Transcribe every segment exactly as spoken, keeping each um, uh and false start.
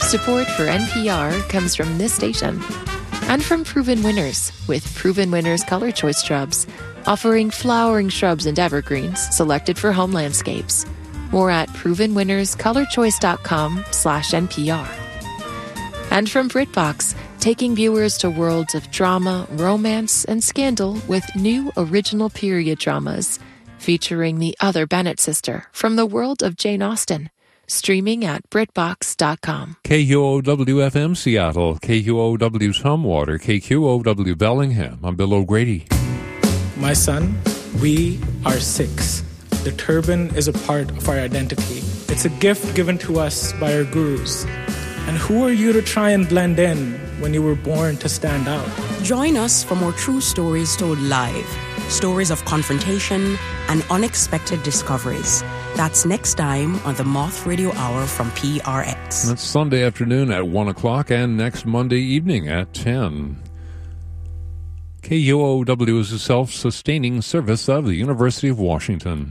Support for N P R comes from this station and from Proven Winners with Proven Winners Color Choice Shrubs, offering flowering shrubs and evergreens selected for home landscapes. More at proven winners color choice dot com slash N P R. And from BritBox, taking viewers to worlds of drama, romance, and scandal with new original period dramas, featuring the other Bennett sister from the world of Jane Austen. Streaming at Brit Box dot com. K U O W F M Seattle, K U O W Tumwater, K Q O W Bellingham. I'm Bill O'Grady. My son, we are Sikhs. The turban is a part of our identity. It's a gift given to us by our gurus. And who are you to try and blend in when you were born to stand out? Join us for more true stories told live. Stories of confrontation and unexpected discoveries. That's next time on the Moth Radio Hour from P R X. That's Sunday afternoon at one o'clock and next Monday evening at ten. K U O W is a self-sustaining service of the University of Washington.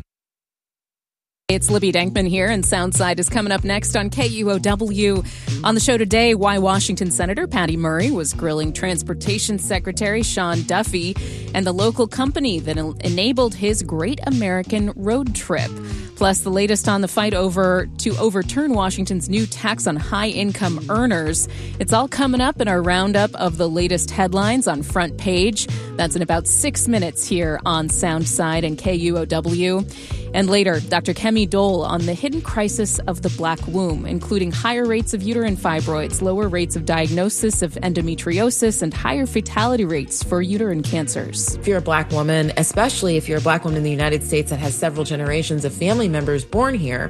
It's Libby Denkman here, and Soundside is coming up next on K U O W. On the show today, why Washington Senator Patty Murray was grilling Transportation Secretary Sean Duffy and the local company that enabled his Great American Road Trip. Plus, the latest on the fight over to overturn Washington's new tax on high-income earners. It's all coming up in our roundup of the latest headlines on Front Page. That's in about six minutes here on Soundside and K U O W. And later, Doctor Kemi Dole on the hidden crisis of the black womb, including higher rates of uterine fibroids, lower rates of diagnosis of endometriosis, and higher fatality rates for uterine cancers. If you're a black woman, especially if you're a black woman in the United States that has several generations of family members born here,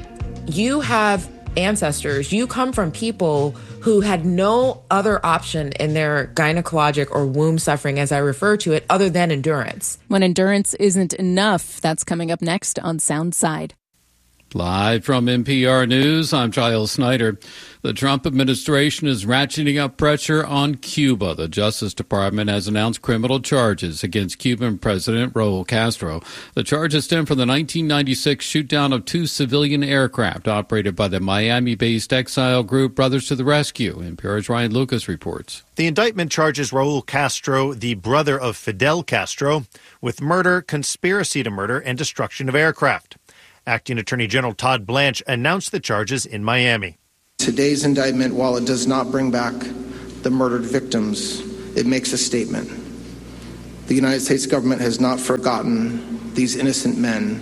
you have ancestors. You come from people who had no other option in their gynecologic or womb suffering, as I refer to it, other than endurance. When endurance isn't enough, that's coming up next on Soundside. Live from N P R News, I'm Giles Snyder. The Trump administration is ratcheting up pressure on Cuba. The Justice Department has announced criminal charges against Cuban President Raul Castro. The charges stem from the nineteen ninety-six shootdown of two civilian aircraft operated by the Miami-based exile group Brothers to the Rescue. N P R's Ryan Lucas reports. The indictment charges Raul Castro, the brother of Fidel Castro, with murder, conspiracy to murder, and destruction of aircraft. Acting Attorney General Todd Blanche announced the charges in Miami. Today's indictment, while it does not bring back the murdered victims, it makes a statement. The United States government has not forgotten these innocent men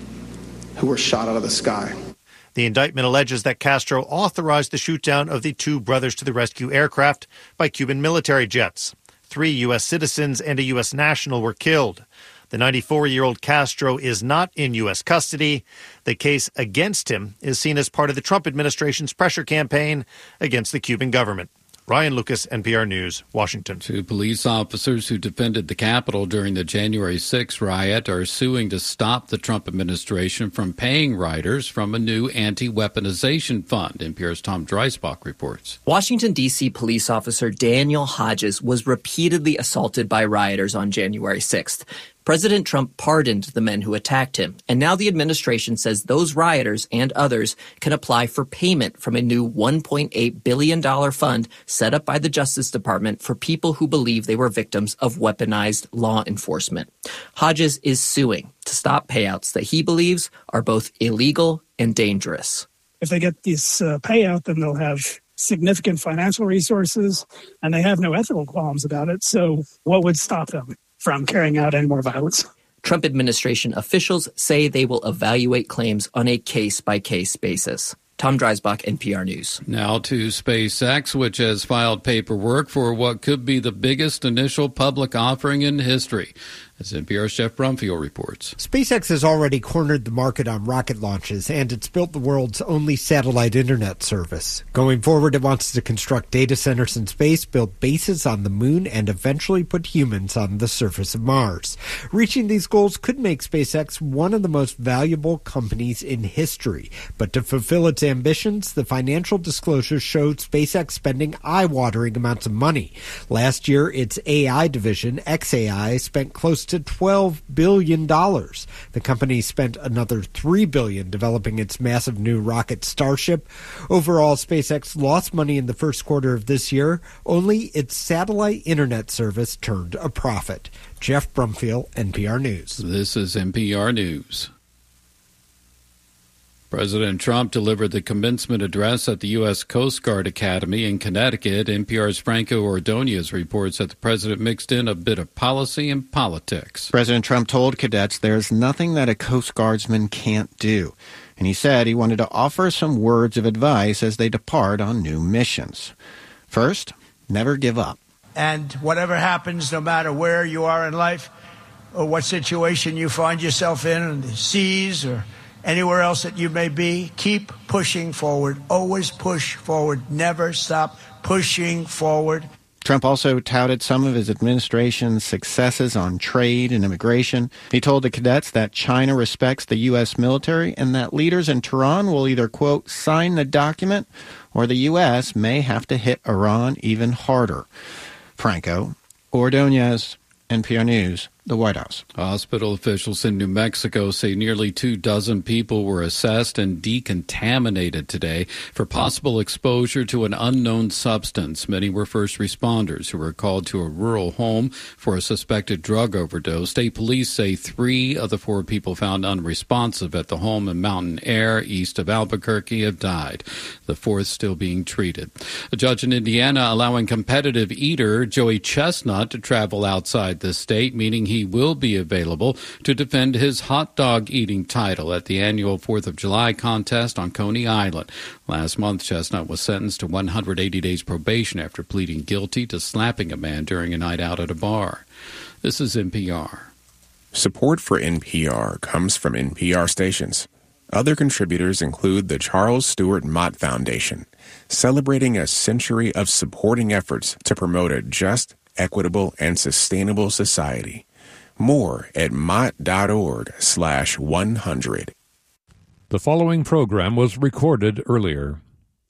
who were shot out of the sky. The indictment alleges that Castro authorized the shootdown of the two Brothers to the Rescue aircraft by Cuban military jets. Three U S citizens and a U S national were killed. The ninety-four-year-old Castro is not in U S custody. The case against him is seen as part of the Trump administration's pressure campaign against the Cuban government. Ryan Lucas, N P R News, Washington. Two police officers who defended the Capitol during the January sixth riot are suing to stop the Trump administration from paying rioters from a new anti-weaponization fund. N P R's Tom Dreisbach reports. Washington, D C police officer Daniel Hodges was repeatedly assaulted by rioters on January sixth. President Trump pardoned the men who attacked him, and now the administration says those rioters and others can apply for payment from a new one point eight billion dollars fund set up by the Justice Department for people who believe they were victims of weaponized law enforcement. Hodges is suing to stop payouts that he believes are both illegal and dangerous. If they get this uh, payout, then they'll have significant financial resources, and they have no ethical qualms about it. So what would stop them from carrying out any more violence? Trump administration officials say they will evaluate claims on a case-by-case basis. Tom Dreisbach, N P R News. Now to SpaceX, which has filed paperwork for what could be the biggest initial public offering in history. As N P R's Jeff Brumfield reports. SpaceX has already cornered the market on rocket launches, and it's built the world's only satellite internet service. Going forward, it wants to construct data centers in space, build bases on the moon, and eventually put humans on the surface of Mars. Reaching these goals could make SpaceX one of the most valuable companies in history. But to fulfill its ambitions, the financial disclosures showed SpaceX spending eye-watering amounts of money. Last year, its A I division, X A I, spent close to to twelve billion dollars. The company spent another three billion dollars developing its massive new rocket Starship. Overall, SpaceX lost money in the first quarter of this year. Only its satellite internet service turned a profit. Jeff Brumfield, N P R News. This is N P R News. President Trump delivered the commencement address at the U S. Coast Guard Academy in Connecticut. N P R's Franco Ordonez reports that the president mixed in a bit of policy and politics. President Trump told cadets there's nothing that a Coast Guardsman can't do. And he said he wanted to offer some words of advice as they depart on new missions. First, never give up. And whatever happens, no matter where you are in life or what situation you find yourself in, in the seas or anywhere else that you may be, keep pushing forward. Always push forward. Never stop pushing forward. Trump also touted some of his administration's successes on trade and immigration. He told the cadets that China respects the U S military and that leaders in Tehran will either, quote, sign the document or the U S may have to hit Iran even harder. Franco Ordonez, N P R News, the White House. Hospital officials in New Mexico say nearly two dozen people were assessed and decontaminated today for possible exposure to an unknown substance. Many were first responders who were called to a rural home for a suspected drug overdose. State police say three of the four people found unresponsive at the home in Mountain Air, east of Albuquerque, have died. The fourth still being treated. A judge in Indiana allowing competitive eater Joey Chestnut to travel outside the state, meaning he will be available to defend his hot dog eating title at the annual fourth of July contest on Coney Island. Last month, Chestnut was sentenced to one hundred eighty days probation after pleading guilty to slapping a man during a night out at a bar. This is N P R. Support for N P R comes from N P R stations. Other contributors include the Charles Stewart Mott Foundation, celebrating a century of supporting efforts to promote a just, equitable, and sustainable society. More at mott.org slash 100. The following program was recorded earlier.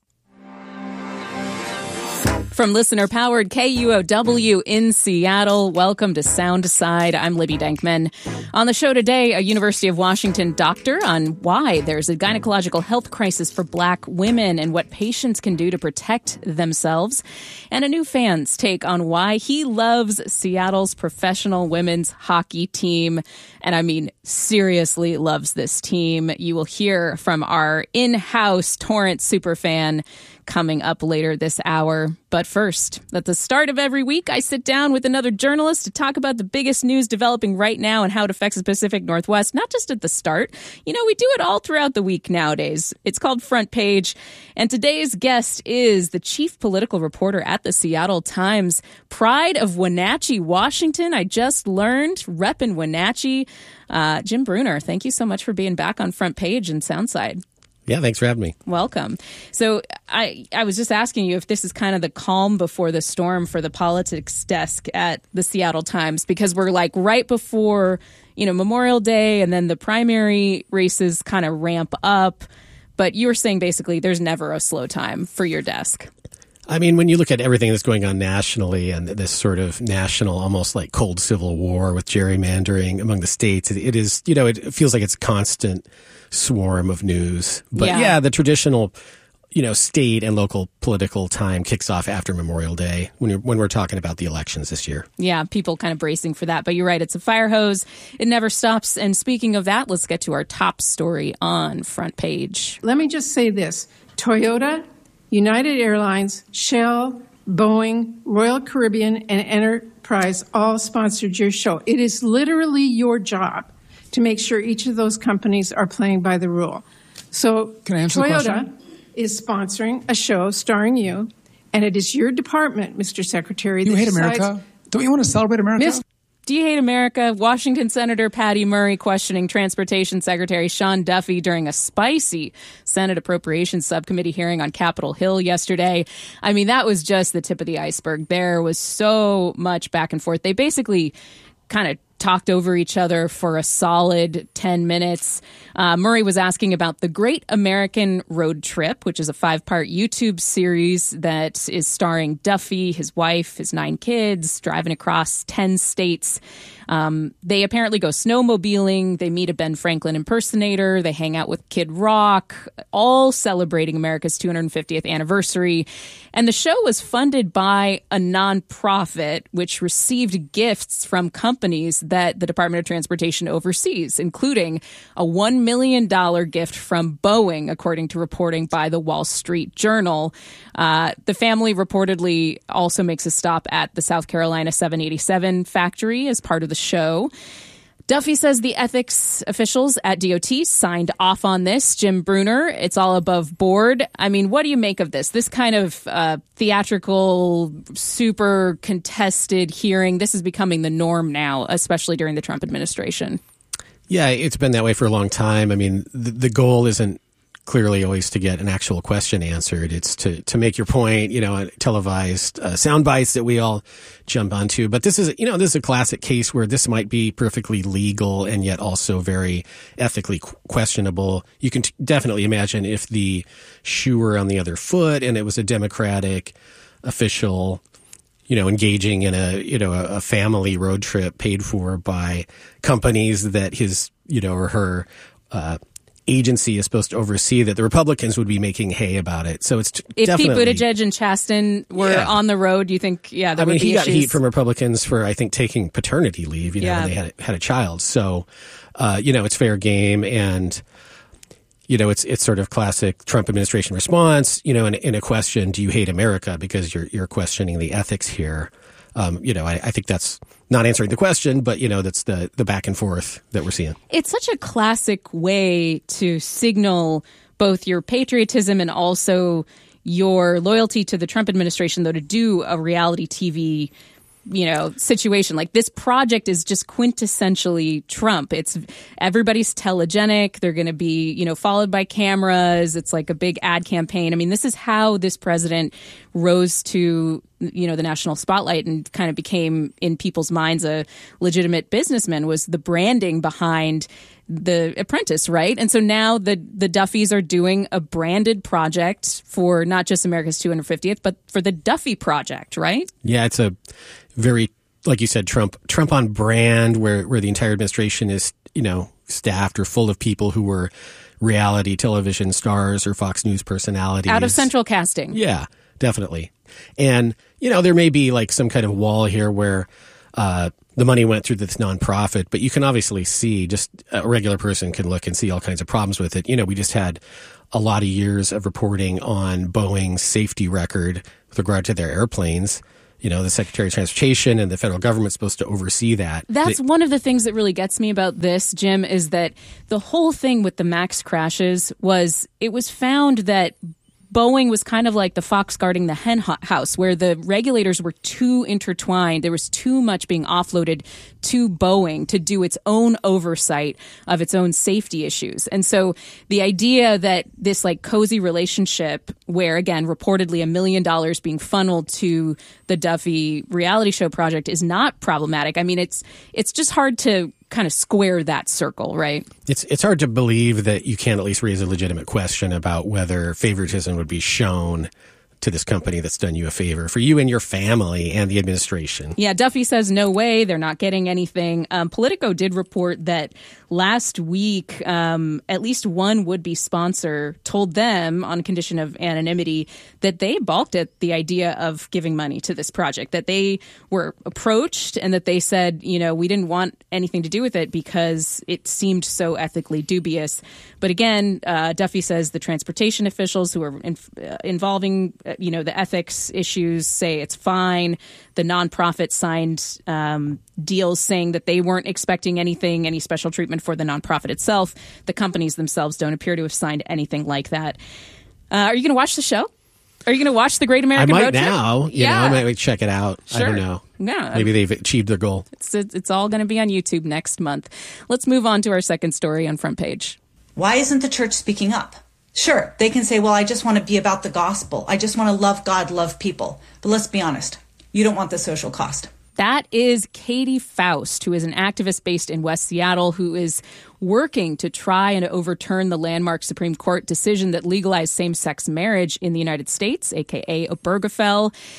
From listener-powered K U O W in Seattle, welcome to Sound Aside. I'm Libby Denkman. On the show today, a University of Washington doctor on why there's a gynecological health crisis for Black women and what patients can do to protect themselves. And a new fan's take on why he loves Seattle's professional women's hockey team. And I mean, seriously loves this team. You will hear from our in-house Torrance superfan coming up later this hour. But first, at the start of every week, I sit down with another journalist to talk about the biggest news developing right now and how it affects the Pacific Northwest, not just at the start. You know, we do it all throughout the week nowadays. It's called Front Page. And today's guest is the chief political reporter at the Seattle Times, pride of Wenatchee, Washington. I just learned, repping Wenatchee. Uh, Jim Brunner, thank you so much for being back on Front Page and Soundside. Yeah, thanks for having me. Welcome. So I, I was just asking you if this is kind of the calm before the storm for the politics desk at the Seattle Times, because we're like right before, you know, Memorial Day and then the primary races kind of ramp up. But you were saying basically there's never a slow time for your desk. I mean, when you look at everything that's going on nationally and this sort of national, almost like cold civil war with gerrymandering among the states, it, it is, you know, it feels like it's a constant swarm of news. But yeah. yeah, the traditional, you know, state and local political time kicks off after Memorial Day when you're, when we're talking about the elections this year. Yeah, people kind of bracing for that. But you're right, it's a fire hose. It never stops. And speaking of that, let's get to our top story on Front Page. Let me just say this. Toyota, United Airlines, Shell, Boeing, Royal Caribbean, and Enterprise all sponsored your show. It is literally your job to make sure each of those companies are playing by the rule. So Can I answer Toyota the question? is sponsoring a show starring you, and it is your department, Mister Secretary. You that hate decides- America? Don't you want to celebrate America? Miss- Do you hate America? Washington Senator Patty Murray questioning Transportation Secretary Sean Duffy during a spicy Senate Appropriations Subcommittee hearing on Capitol Hill yesterday. I mean, that was just the tip of the iceberg. There was so much back and forth. They basically kind of talked over each other for a solid ten minutes. Uh, Murray was asking about the Great American Road Trip, which is a five-part YouTube series that is starring Duffy, his wife, his nine kids, driving across ten states. Um, they apparently go snowmobiling. They meet a Ben Franklin impersonator. They hang out with Kid Rock, all celebrating America's two hundred fiftieth anniversary. And the show was funded by a nonprofit, which received gifts from companies that the Department of Transportation oversees, including a one million dollars gift from Boeing, according to reporting by the Wall Street Journal. Uh, the family reportedly also makes a stop at the South Carolina seven eighty-seven factory as part of the show. Duffy says the ethics officials at D O T signed off on this. Jim Brunner, it's all above board. I mean, what do you make of this? This kind of uh, theatrical, super contested hearing, this is becoming the norm now, especially during the Trump administration. Yeah, it's been that way for a long time. I mean, the, the goal isn't clearly always to get an actual question answered. It's to, to make your point, you know, televised uh, sound bites that we all jump onto. But this is, you know, this is a classic case where this might be perfectly legal and yet also very ethically questionable. You can t- definitely imagine if the shoe were on the other foot and it was a Democratic official, you know, engaging in a, you know, a, a family road trip paid for by companies that his, you know, or her, uh, agency is supposed to oversee, that the Republicans would be making hay about it. So it's t- if definitely, Pete Buttigieg and Chasten were yeah. on the road, do you think, yeah, there I mean, would be he got issues? heat from Republicans for, I think, taking paternity leave, you know, Yeah. when they had, had a child. So, uh, you know, it's fair game. And, you know, it's, it's sort of classic Trump administration response, you know, in, in a question, do you hate America? Because you're, you're questioning the ethics here. Um, you know, I, I think that's not answering the question, but, you know, that's the, the back and forth that we're seeing. It's such a classic way to signal both your patriotism and also your loyalty to the Trump administration, though, to do a reality T V, you know, situation. Like, this project is just quintessentially Trump. It's everybody's telegenic. They're going to be, you know, followed by cameras. It's like a big ad campaign. I mean, this is how this president rose to, you know, the national spotlight and kind of became in people's minds a legitimate businessman, was the branding behind The Apprentice, right? And so now the the Duffys are doing a branded project for not just America's two hundred fiftieth, but for the Duffy Project, right? Yeah, it's a very, like you said, Trump Trump on brand, where where the entire administration is, you know, staffed or full of people who were reality television stars or Fox News personalities. Out of central casting. Yeah, definitely. And, you know, there may be like some kind of wall here where uh, the money went through this nonprofit, but you can obviously see, just a regular person can look and see all kinds of problems with it. You know, we just had a lot of years of reporting on Boeing's safety record with regard to their airplanes. You know, the Secretary of Transportation and the federal government's supposed to oversee that. That's they, one of the things that really gets me about this, Jim, is that the whole thing with the MAX crashes was it was found that Boeing was kind of like the fox guarding the hen house, where the regulators were too intertwined. There was too much being offloaded to Boeing to do its own oversight of its own safety issues. And so the idea that this like cozy relationship where, again, reportedly a million dollars being funneled to the Duffy reality show project is not problematic. I mean, it's it's just hard to kind of square that circle, right? It's it's hard to believe that you can't at least raise a legitimate question about whether favoritism would be shown to this company that's done you a favor, for you and your family and the administration. Yeah, Duffy says no way, they're not getting anything. Um, Politico did report that last week, um, at least one would-be sponsor told them, on condition of anonymity, that they balked at the idea of giving money to this project, that they were approached and that they said, you know, we didn't want anything to do with it because it seemed so ethically dubious. But again, uh, Duffy says the transportation officials who are in, uh, involving you know, the ethics issues say it's fine. The nonprofit signed um, deals saying that they weren't expecting anything, any special treatment for the nonprofit itself. The companies themselves don't appear to have signed anything like that. Uh, are you going to watch the show? Are you going to watch The Great American Road Road Trip? I might now. You yeah. know, I might check it out. Sure. I don't know. Yeah. Maybe they've achieved their goal. It's, it's all going to be on YouTube next month. Let's move on to our second story on Front Page. Why isn't the church speaking up? Sure, they can say, well, I just want to be about the gospel. I just want to love God, love people. But let's be honest, you don't want the social cost. That is Katie Faust, who is an activist based in West Seattle, who is working to try and overturn the landmark Supreme Court decision that legalized same-sex marriage in the United States, a k a. Obergefell.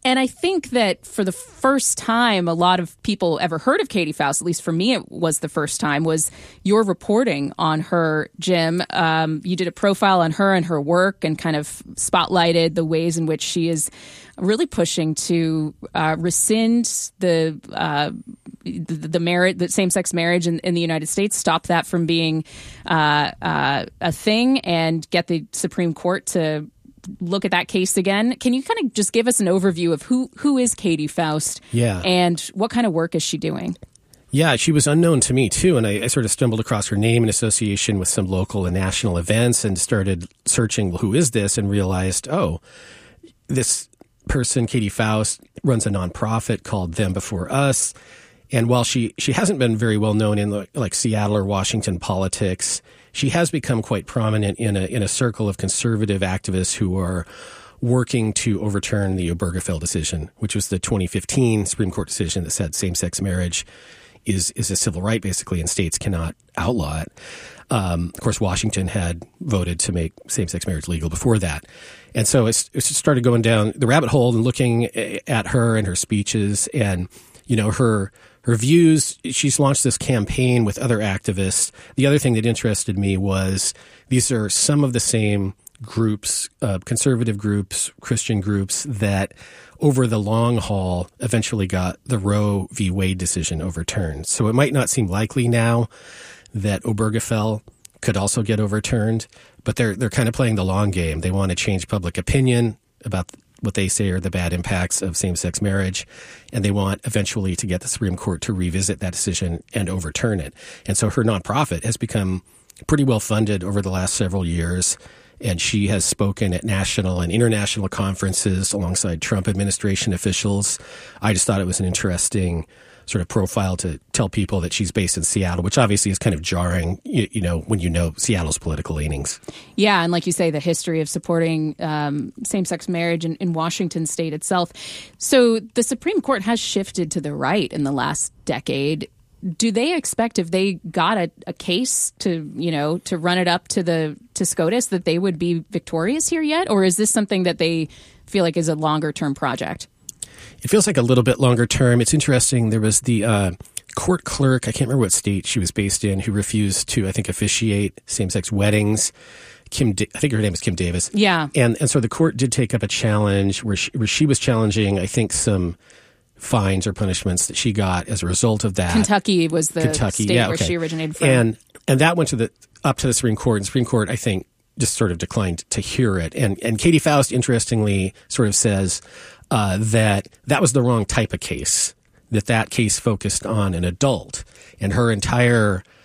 And I think that for the first time a lot of people ever heard of Katie Faust, at least for me it was the first time, was your reporting on her, Jim. Um, you did a profile on her and her work and kind of spotlighted the ways in which she is really pushing to uh, rescind the uh, the, the marriage, the same-sex marriage in, in the United States, stop that from being uh, uh, a thing, and get the Supreme Court to look at that case again. Can you kind of just give us an overview of who who is Katie Faust? Yeah. And what kind of work is she doing? Yeah, she was unknown to me, too, and I, I sort of stumbled across her name in association with some local and national events and started searching, well, who is this, and realized, oh, this person, Katie Faust, runs a nonprofit called Them Before Us. And while she, she hasn't been very well known in the, like Seattle or Washington politics, she has become quite prominent in a in a circle of conservative activists who are working to overturn the Obergefell decision, which was the twenty fifteen Supreme Court decision that said same-sex marriage is is a civil right, basically, and states cannot outlaw it. Um, of course, Washington had voted to make same-sex marriage legal before that. And so it, it started going down the rabbit hole and looking at her and her speeches and, you know, her her views. She's launched this campaign with other activists. The other thing that interested me was these are some of the same groups, uh, conservative groups, Christian groups that over the long haul eventually got the Roe v. Wade decision overturned. So it might not seem likely now that Obergefell could also get overturned, but they're they're kind of playing the long game. They want to change public opinion about what they say are the bad impacts of same-sex marriage, and they want eventually to get the Supreme Court to revisit that decision and overturn it. And so her nonprofit has become pretty well funded over the last several years, and she has spoken at national and international conferences alongside Trump administration officials. I just thought it was an interesting sort of profile to tell people that she's based in Seattle, which obviously is kind of jarring, you, you know, when you know Seattle's political leanings. Yeah, and like you say, the history of supporting um, same-sex marriage in, in Washington state itself. So the Supreme Court has shifted to the right in the last decade. Do they expect, if they got a, a case to, you know, to run it up to the to SCOTUS, that they would be victorious here yet? Or is this something that they feel like is a longer-term project? It feels like a little bit longer term. It's interesting. There was the uh, court clerk, I can't remember what state she was based in, who refused to, I think, officiate same-sex weddings. Kim, da- I think her name is Kim Davis. Yeah. And and so the court did take up a challenge where she, where she was challenging, I think, some fines or punishments that she got as a result of that. Kentucky was the Kentucky, state yeah, where okay. she originated from. And and that went to the up to the Supreme Court. And the Supreme Court, I think, just sort of declined to hear it. And and Katie Faust, interestingly, sort of says uh, that that was the wrong type of case, that that case focused on an adult. And her entire